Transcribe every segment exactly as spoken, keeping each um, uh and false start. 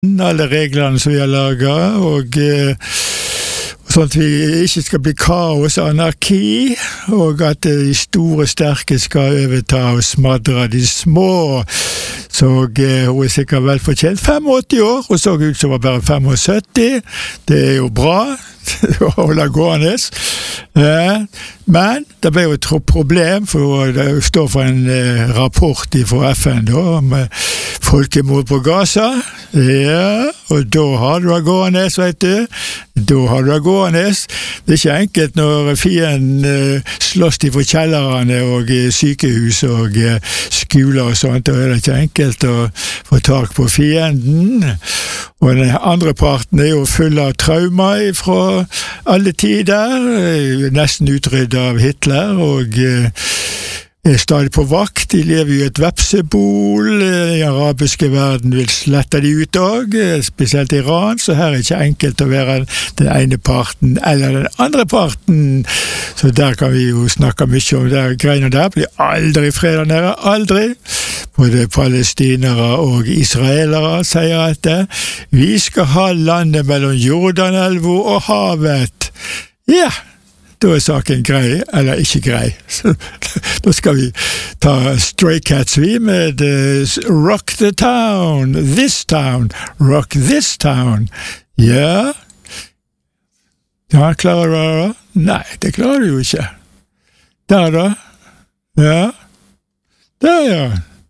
alle reglene som vi har laget, og eh, sånn at vi ikke skal bli kaos og anarki, og at de store sterke skal overta og smadre de små. Så eh, hun er sikkert velfortjent. femogåtti år, og så ut som var bare femogsytti. Det er jo bra å holde gående. Eh, men det ble jo et problem, for det står for en eh, rapport fra F N da, om eh, folkemord på Gaza. Ja, og da har du det gående, vet du. Da har du det gående. Det er ikke enkelt når fienden eh, slåss de for kjellerne og eh, sykehus og eh, skoler og sånt. Da er det ikke enkelt å få tak på fienden. Og den andre parten er jo full av traumer fra alle tider, nesten utryddet av Hitler, og eh, er stadig på vakt. De lever jo i et vepsebol. I arabiske verden vil slette de ut også, spesielt Iran, så her er det ikke enkelt å være den ene parten eller den andre parten. Så der kan vi jo snakke mye om det. Greiene der blir aldri fred der nede, aldri. Både palestinere og israelere sier at vi skal ha landet mellom Jordanelva og havet. Ja! Da er saken grei, eller ikke grei. Så, da skal vi ta Stray Cats vi med uh, Rock the Town, This Town, Rock This Town. Ja, ja, klarer du det da? Nei, det klarer du jo ikke. Der da? Ja, der ja.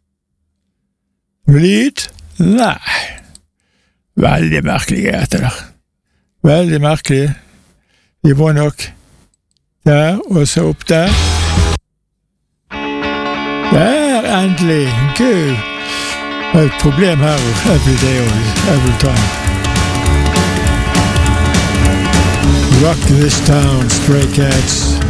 Lyd? Nei. Veldig merkelig etter det. Veldig merkelig. Vi må nok der, og så opp der. Der, endelig. Gud. Det er et problem her, every day og every time. Rock this town, Stray Cats.